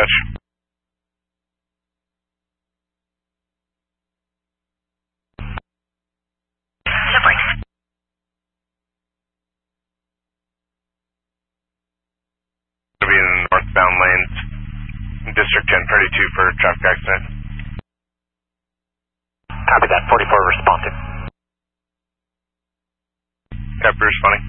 dispatch. Be in the northbound lanes, District 1032 for traffic accident. Copy that, 44 responsive. Copy, responding.